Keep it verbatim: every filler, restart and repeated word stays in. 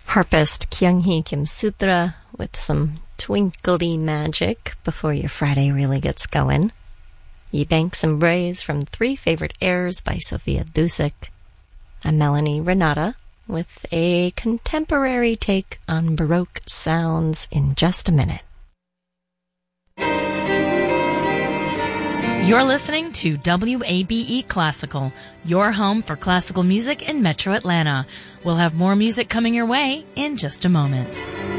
Harpist Kyung-hee Kim Sutra with some twinkly magic before your Friday really gets going. Ye Banks and Brays from Three Favorite Airs by Sophia Dusek. I'm Melanie Renata with a contemporary take on Baroque sounds in just a minute. You're listening to W A B E Classical, your home for classical music in Metro Atlanta. We'll have more music coming your way in just a moment.